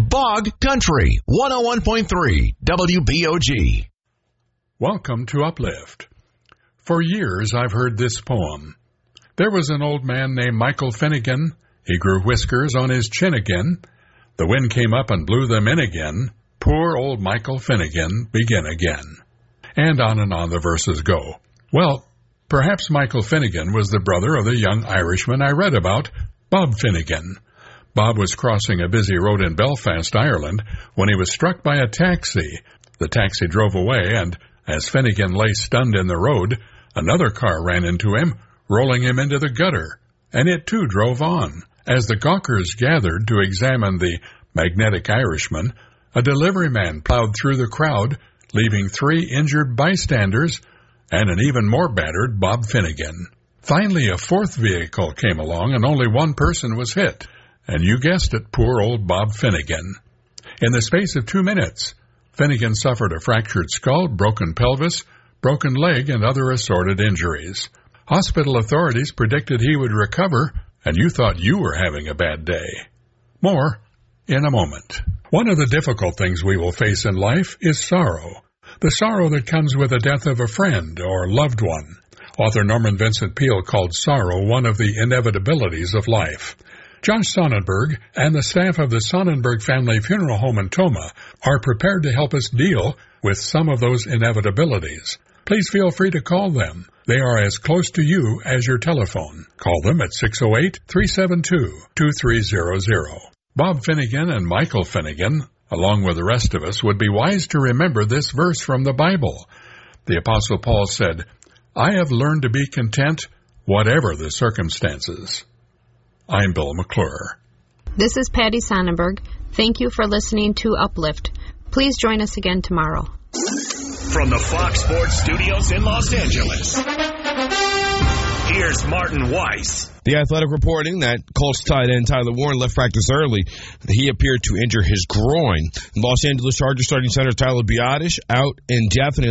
Bog Country, 101.3 WBOG. Welcome to Uplift. For years, I've heard this poem. There was an old man named Michael Finnegan. He grew whiskers on his chin again. The wind came up and blew them in again. Poor old Michael Finnegan, begin again. And on the verses go. Well, perhaps Michael Finnegan was the brother of the young Irishman I read about, Bob Finnegan. Bob was crossing a busy road in Belfast, Ireland, when he was struck by a taxi. The taxi drove away, and as Finnegan lay stunned in the road, another car ran into him, rolling him into the gutter, and it too drove on. As the gawkers gathered to examine the magnetic Irishman, a delivery man plowed through the crowd, leaving 3 injured bystanders and an even more battered Bob Finnegan. Finally, a 4th vehicle came along, and only 1 person was hit. And you guessed it, poor old Bob Finnegan. In the space of 2 minutes, Finnegan suffered a fractured skull, broken pelvis, broken leg, and other assorted injuries. Hospital authorities predicted he would recover, and you thought you were having a bad day. More in a moment. One of the difficult things we will face in life is sorrow. The sorrow that comes with the death of a friend or loved one. Author Norman Vincent Peale called sorrow one of the inevitabilities of life. Josh Sonnenberg and the staff of the Sonnenberg Family Funeral Home in Tomah are prepared to help us deal with some of those inevitabilities. Please feel free to call them. They are as close to you as your telephone. Call them at 608-372-2300. Bob Finnegan and Michael Finnegan, along with the rest of us, would be wise to remember this verse from the Bible. The Apostle Paul said, I have learned to be content, whatever the circumstances. I'm Bill McClure. This is Patty Sonnenberg. Thank you for listening to Uplift. Please join us again tomorrow. From the Fox Sports Studios in Los Angeles, here's Martin Weiss. The Athletic reporting that Colts tight end Tyler Warren left practice early. He appeared to injure his groin. Los Angeles Chargers starting center Tyler Biadasz out indefinitely.